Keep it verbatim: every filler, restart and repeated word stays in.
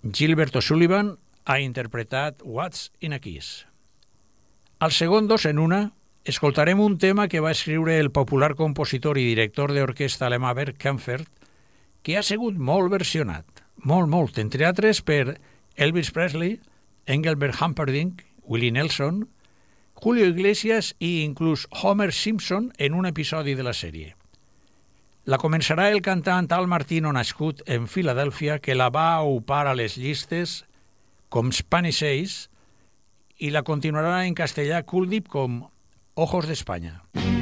Gilbert O'Sullivan ha interpretat What's in a Kiss. Al segon Dos en Una escoltarem un tema que va escriure el popular compositor i director d'orquestra alemà Bert Kaempfert, que ha sigut molt versionat, molt, molt, entre altres per Elvis Presley, Engelbert Humperdinck, Willie Nelson, Julio Iglesias i inclús Homer Simpson en un episodi de la sèrie. La començarà el cantant Al Martino, nascut en Filadèlfia, que la va aupar a les llistes com Spanish Ace, i la continuarà en castellà Cool Deep com Ojos de España.